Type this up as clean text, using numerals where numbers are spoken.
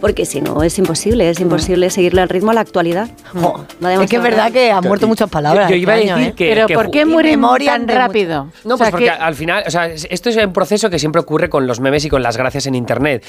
porque si no es imposible seguirle el ritmo a la actualidad. Es que es verdad que han muerto muchas palabras. Yo iba a decir que... Pero ¿por qué mueren tan rápido? No, pues porque al final, o sea, esto es un proceso que siempre ocurre con los memes y con las gracias en internet.